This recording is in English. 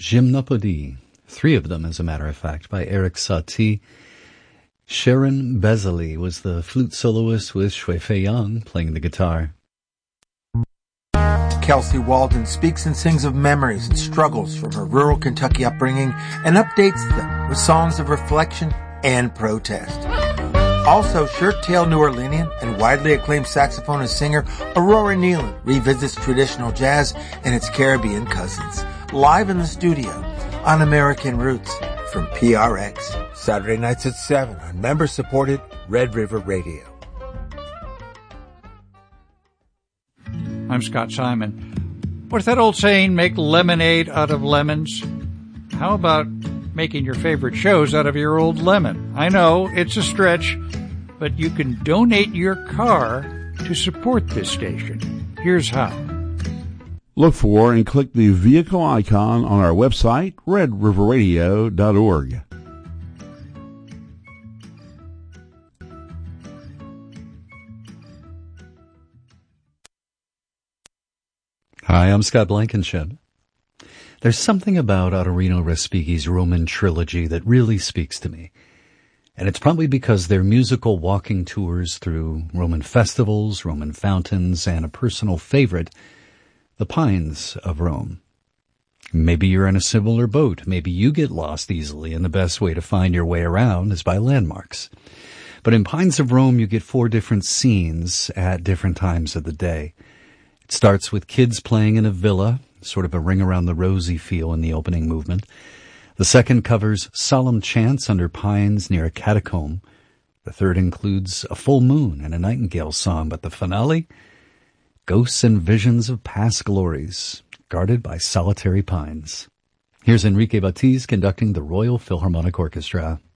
Gymnopédie, 3 of them, as a matter of fact, by Erik Satie. Sharon Bezali was the flute soloist, with Shui Fei Yang playing the guitar. Kelsey Walden speaks and sings of memories and struggles from her rural Kentucky upbringing and updates them with songs of reflection and protest. Also, shirt-tailed New Orleanian and widely acclaimed saxophonist singer Aurora Nealon revisits traditional jazz and its Caribbean cousins, live in the studio on American Roots from PRX, Saturday nights at 7 on member-supported Red River Radio. I'm Scott Simon. What's that old saying, make lemonade out of lemons? How about making your favorite shows out of your old lemon? I know, it's a stretch, but you can donate your car to support this station. Here's how. Look for and click the vehicle icon on our website, redriverradio.org. Hi, I'm Scott Blankenship. There's something about Ottorino Respighi's Roman trilogy that really speaks to me. And it's probably because they're musical walking tours through Roman festivals, Roman fountains, and a personal favorite, the Pines of Rome. Maybe you're in a similar boat. Maybe you get lost easily, and the best way to find your way around is by landmarks. But in Pines of Rome, you get 4 different scenes at different times of the day. It starts with kids playing in a villa, sort of a ring around the rosy feel in the opening movement. The second covers solemn chants under pines near a catacomb. The third includes a full moon and a nightingale song, but the finale, ghosts and visions of past glories, guarded by solitary pines. Here's Enrique Batiz conducting the Royal Philharmonic Orchestra.